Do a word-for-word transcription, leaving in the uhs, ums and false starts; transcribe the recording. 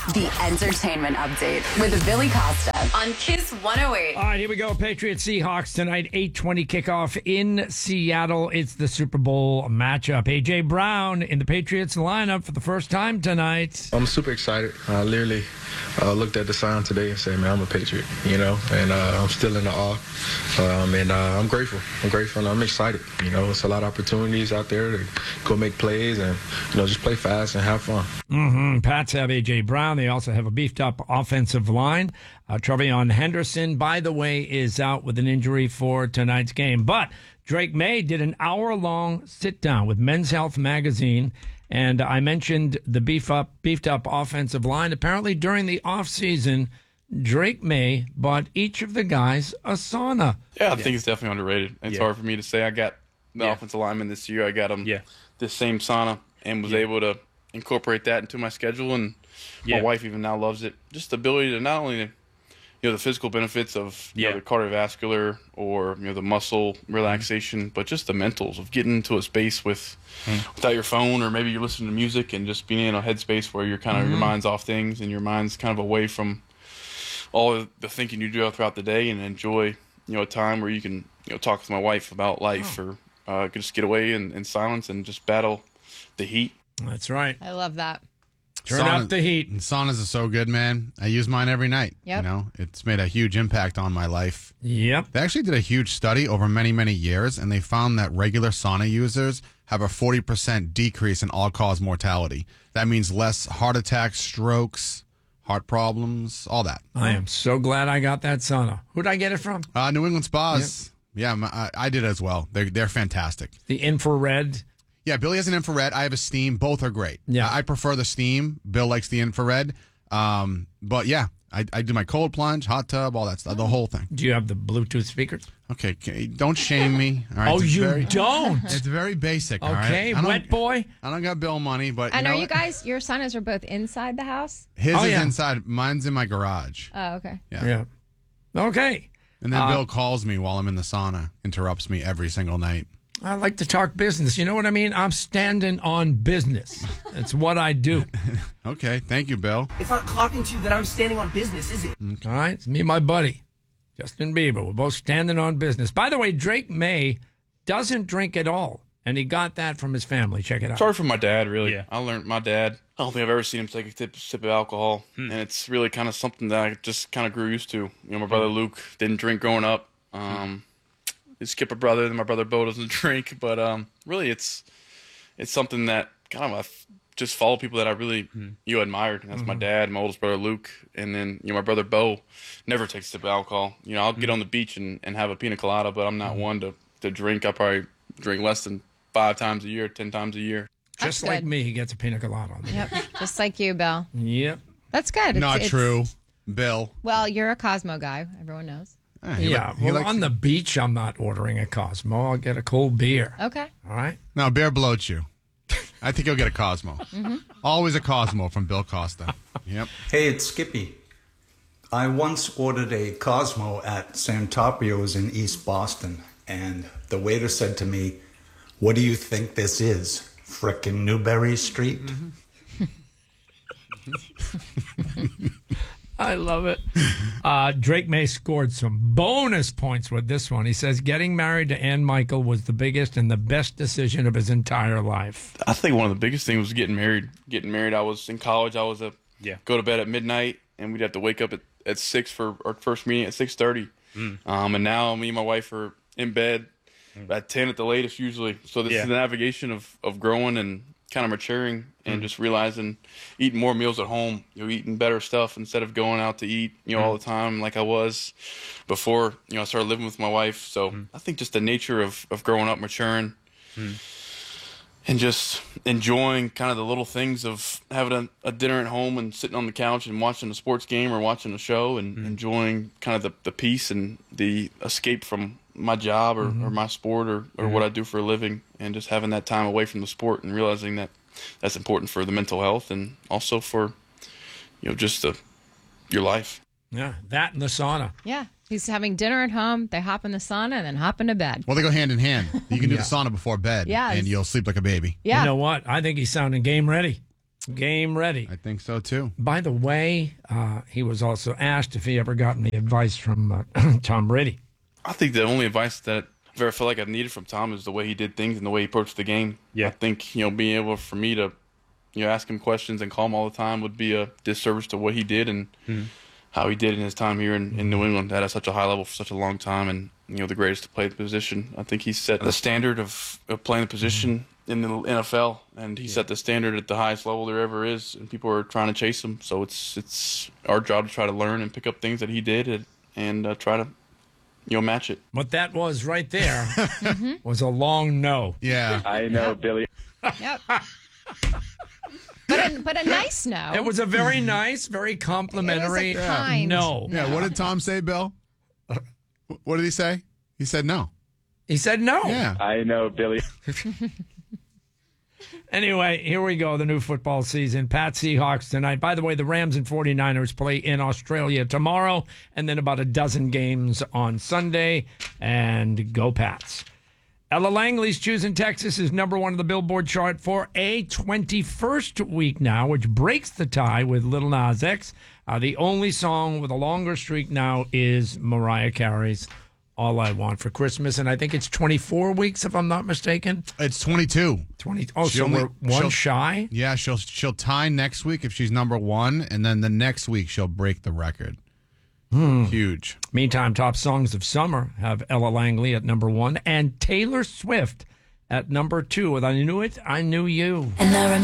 The Entertainment Update with Billy Costa on Kiss one oh eight. All right, here we go. Patriots Seahawks tonight, eight twenty kickoff in Seattle. It's the Super Bowl matchup. A J. Brown in the Patriots lineup for the first time tonight. I'm super excited. I literally uh, looked at the sign today and said, man, I'm a Patriot, you know, and uh, I'm still in the awe. Um, and uh, I'm grateful. I'm grateful and I'm excited. You know, it's a lot of opportunities out there to go make plays and, you know, just play fast and have fun. Mm-hmm. Pats have A J. Brown. They also have a beefed up offensive line. Uh, Trevion Henderson, by the way, is out with an injury for tonight's game. But Drake May did an hour-long sit-down with Men's Health magazine, and I mentioned the beef up, beefed up offensive line. Apparently, during the offseason, Drake May bought each of the guys a sauna. Yeah, I yeah. think it's definitely underrated. It's yeah. hard for me to say. I got the yeah. offensive lineman this year. I got him yeah. this same sauna and was yeah. able to incorporate that into my schedule, and yeah. my wife even now loves it. Just the ability to not only, you know, the physical benefits of you yeah. know, the cardiovascular or, you know, the muscle relaxation, mm. but just the mentals of getting into a space with mm. without your phone, or maybe you're listening to music and just being in a headspace where you're kind of mm-hmm. your mind's off things and your mind's kind of away from all of the thinking you do throughout the day, and enjoy, you know, a time where you can, you know, talk with my wife about life, oh. or uh, just get away in, in silence and just battle the heat. That's right. I love that. Turn Sauna, up the heat. And saunas are so good, man. I use mine every night. Yep. You know, it's made a huge impact on my life. Yep. They actually did a huge study over many, many years, and they found that regular sauna users have a forty percent decrease in all-cause mortality. That means less heart attacks, strokes, heart problems, all that. I am so glad I got that sauna. Who'd I get it from? Uh, New England Spas. Yep. Yeah, my, I, I did as well. They're, they're fantastic. The infrared. Yeah, Billy has an infrared. I have a steam. Both are great. Yeah. I prefer the steam. Bill likes the infrared. Um, but yeah, I, I do my cold plunge, hot tub, all that stuff, the whole thing. Do you have the Bluetooth speakers? Okay, okay, don't shame me. All right, oh, it's you very, don't? It's very basic. Okay, all right? I wet boy. I don't got Bill money, but and you know are you what? guys? Your saunas are both inside the house? His oh, is yeah. inside. Mine's in my garage. Oh, okay. Yeah. Yeah. Okay. And then uh, Bill calls me while I'm in the sauna, interrupts me every single night. I like to talk business. You know what I mean? I'm standing on business. That's what I do. Okay. Thank you, Bill. It's not clocking to you that I'm standing on business, is it? All right. It's me and my buddy, Justin Bieber. We're both standing on business. By the way, Drake May doesn't drink at all, and he got that from his family. Check it out. Sorry for my dad, really. Yeah. I learned my dad. I don't think I've ever seen him take a sip, sip of alcohol, hmm. and it's really kind of something that I just kind of grew used to. You know, my brother Luke didn't drink growing up. Um, his skipper brother, and my brother Bo doesn't drink, but um, really, it's it's something that kind of I just follow people that I really hmm. you know, admired. And that's mm-hmm. my dad, my oldest brother Luke, and then you know my brother Bo never takes a sip of alcohol. You know, I'll hmm. get on the beach and, and have a pina colada, but I'm not hmm. one to, to drink. I probably drink less than five times a year, ten times a year. Just That's like good. me, he gets a pina colada on the Yep, beach. just like you, Bill. Yep. That's good. It's, Not it's, true, Bill. Well, you're a Cosmo guy. Everyone knows. Eh, he Yeah, li- he well, likes on to- the beach, I'm not ordering a Cosmo. I'll get a cold beer. Okay. All right? No, bear bloats you. I think you'll get a Cosmo. Mm-hmm. Always a Cosmo from Bill Costa. Yep. Hey, it's Skippy. I once ordered a Cosmo at Santopio's in East Boston, and the waiter said to me, "What do you think this is? Frickin' Newberry Street?" Mm-hmm. I love it. Uh, Drake May scored some bonus points with this one. He says getting married to Ann Michael was the biggest and the best decision of his entire life. I think one of the biggest things was getting married. Getting married, I was in college. I was a yeah. go to bed at midnight, and we'd have to wake up at, at six for our first meeting at six thirty. Mm. Um, and now me and my wife are in bed mm. at ten at the latest usually. So this yeah. is the navigation of, of growing and kind of maturing and mm. just realizing eating more meals at home, you know, eating better stuff instead of going out to eat, you know, mm. all the time like I was before, you know, I started living with my wife. So mm. I think just the nature of, of growing up, maturing mm. and just enjoying kind of the little things of having a, a dinner at home and sitting on the couch and watching a sports game or watching a show and mm. enjoying kind of the, the peace and the escape from my job or, mm-hmm. or my sport or, or mm-hmm. what I do for a living, and just having that time away from the sport and realizing that that's important for the mental health and also for, you know, just the, your life. Yeah, that and the sauna. Yeah, he's having dinner at home. They hop in the sauna and then hop into bed. Well, they go hand in hand. You can do Yeah. the sauna before bed, Yes. and you'll sleep like a baby. Yeah. You know what? I think he's sounding game ready. Game ready. I think so, too. By the way, uh, he was also asked if he ever got any advice from uh, Tom Brady. I think the only advice that I ever feel like I've needed from Tom is the way he did things and the way he approached the game. Yeah. I think, you know, being able for me to, you know, ask him questions and call him all the time would be a disservice to what he did and mm-hmm. how he did in his time here in, in New England at such a high level for such a long time, and, you know, the greatest to play the position. I think he set the standard of, of playing the position mm-hmm. in the N F L, and he yeah. set the standard at the highest level there ever is, and people are trying to chase him. So it's it's our job to try to learn and pick up things that he did and, and uh, try to, you know, match it. What that was right there mm-hmm. was a long no. Yeah. I know, Billy. Yep. But a, but a nice no. It was a very nice, very complimentary it was a kind no. Yeah, what did Tom say, Bill? What did he say? He said no. He said no. Yeah. I know, Billy. Anyway, here we go, the new football season. Pat Seahawks tonight. By the way, the Rams and 49ers play in Australia tomorrow, and then about a dozen games on Sunday. And go Pats. Ella Langley's Choosing Texas is number one on the Billboard chart for a twenty-first week now, which breaks the tie with Lil Nas X. Uh, the only song with a longer streak now is Mariah Carey's All I Want for Christmas, and I think it's twenty-four weeks, if I'm not mistaken. It's twenty-two. twenty. Oh, She so only- we're one she'll- shy? Yeah, she'll she'll tie next week if she's number one, and then the next week she'll break the record. Hmm. Huge. Meantime, top songs of summer have Ella Langley at number one and Taylor Swift at number two with I Knew It, I Knew You. And I remember